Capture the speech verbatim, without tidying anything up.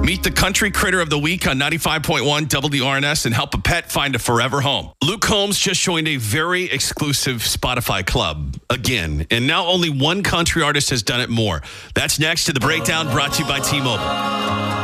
Meet the country critter of the week on ninety-five point one W R N S and help a pet find a forever home. Luke Combs just joined a very exclusive Spotify club again, and now only one country artist has done it more. That's next to The Breakdown, brought to you by T-Mobile.